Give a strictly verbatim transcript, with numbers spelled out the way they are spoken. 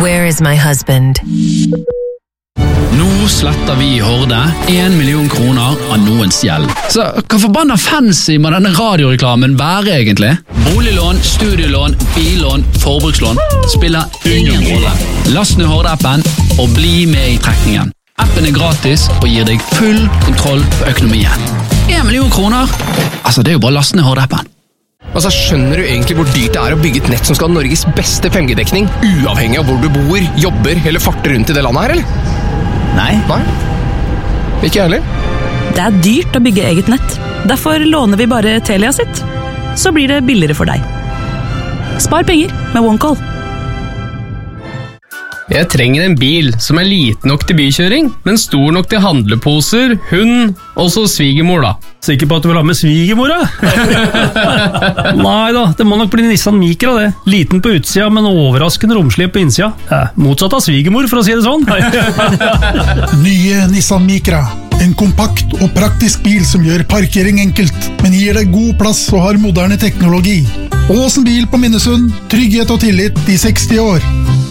Where is my husband? Nå sletter vi i Horde en million kroner av noens gjeld. Så hva forbanna fancy må denne radioreklamen være egentlig? Boliglån, studielån, billån, forbrukslån spiller ingen rolle. Last ned Horde-appen og bli med i trekningen. Appen er gratis og gir deg full kontroll på økonomien. En million kroner? Altså, det er jo bare last ned Horde-appen. Altså, skjønner du egentlig hvor dyrt det er å bygge et nett som skal ha Norges beste fem G-dekning, uavhengig av hvor du bor, jobber eller farter rundt i det landet her, eller? Nei. Nei? Ikke heller. Det er dyrt å bygge eget nett. Derfor låner vi bare Telia sitt. Så blir det billigere for deg. Spar penger med OneCall. Jeg trenger en bil som er liten nok til bykjøring, men stor nok til handleposer, hund, og så svigermor da. Sikker på at du vil ha med svigermor, da? Nei da, det må nok bli Nissan Micra det. Liten på utsida, men overraskende romslig på innsida. Ja, motsatt av svigermor, for å si det sånn. Nye Nissan Micra. En kompakt og praktisk bil som gjør parkering enkelt, men gir deg god plass og har moderne teknologi. Åsen bil på Minnesund, trygghet og tillit i seksti år.